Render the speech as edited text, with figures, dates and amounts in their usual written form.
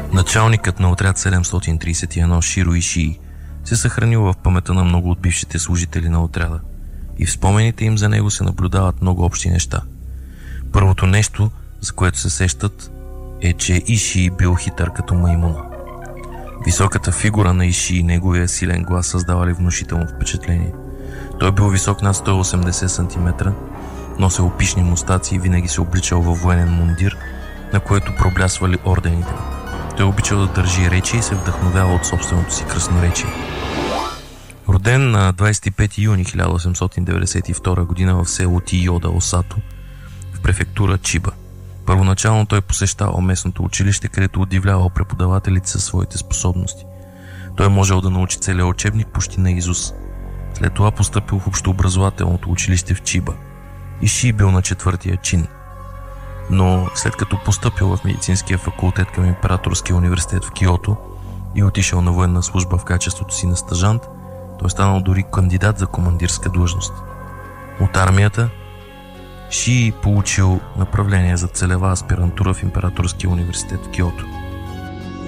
Началникът на отряд 731 Широ Ишии се съхранил в паметта на много от бившите служители на отряда и в спомените им за него се наблюдават много общи неща. Първото нещо, за което се сещат, е, че Ишии бил хитър като маймуна. Високата фигура на Ишии и неговия силен глас създавали внушително впечатление. Той бил висок над 180 см, носил опишни мустаци и винаги се обличал във военен мундир, на което проблясвали ордените. Той обичал да държи речи и се вдъхновява от собственото си красноречие. Роден на 25 юни 1892 г. в село Тийода, Осато, в префектура Чиба. Първоначално той посещавал местното училище, където удивлявал преподавателите със своите способности. Той можел да научи целия учебник почти наизуст. След това постъпил в общообразователното училище в Чиба. Ишии бил на 4-тия чин. Но след като постъпил в медицинския факултет към Императорския университет в Киото и отишъл на военна служба в качеството си на стажант, той станал дори кандидат за командирска длъжност. От армията Шии получил направление за целева аспирантура в Императорския университет в Киото.